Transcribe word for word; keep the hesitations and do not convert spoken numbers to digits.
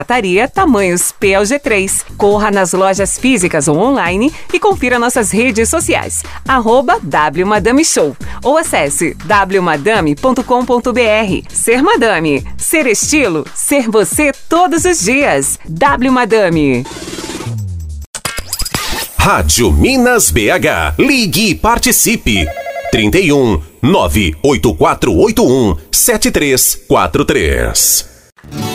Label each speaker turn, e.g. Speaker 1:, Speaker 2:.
Speaker 1: Sapataria tamanhos P L G três. Corra nas lojas físicas ou online e confira nossas redes sociais. Arroba W Madame Show. Ou acesse w madame ponto com ponto b r. Ser Madame. Ser estilo. Ser você todos os dias. W Madame.
Speaker 2: Rádio Minas B H. Ligue e participe. trinta e um, nove oito quatro oito um, sete três quatro três.